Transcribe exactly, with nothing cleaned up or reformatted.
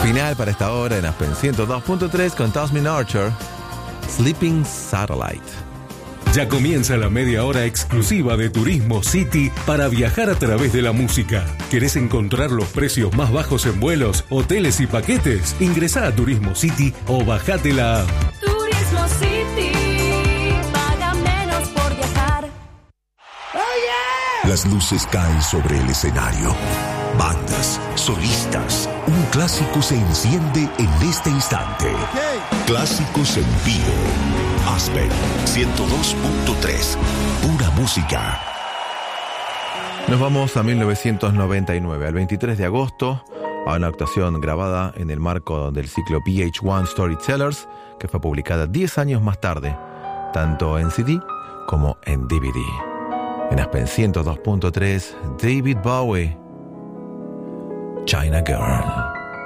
Final para esta hora en Aspen ciento dos punto tres con Tasmin Archer, Sleeping Satellite. Ya comienza la media hora exclusiva de Turismo City para viajar a través de la música. ¿Querés encontrar los precios más bajos en vuelos, hoteles y paquetes? Ingresá a Turismo City o bajate la app. Turismo City, paga menos por viajar. Oh, yeah. Las luces caen sobre el escenario. Bandas, solistas. Un clásico se enciende en este instante. Okay. Clásicos en vivo. Aspen ciento dos punto tres. Pura música. Nos vamos a mil novecientos noventa y nueve, al veintitrés de agosto, a una actuación grabada en el marco del ciclo V H uno Storytellers, que fue publicada diez años más tarde, tanto en C D como en D V D. En Aspen ciento dos punto tres, David Bowie, China Girl.